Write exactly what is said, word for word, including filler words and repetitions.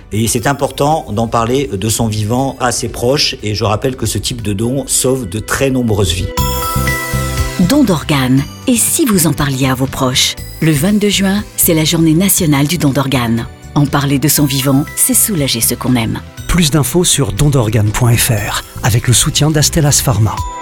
Et c'est important d'en parler de son vivant à ses proches. Et je rappelle que ce type de don sauve de très nombreuses vies. Don d'organes. Et si vous en parliez à vos proches ? Le vingt-deux juin, c'est la journée nationale du don d'organes. En parler de son vivant, c'est soulager ceux qu'on aime. Plus d'infos sur don d'organes point f r avec le soutien d'Astellas Pharma.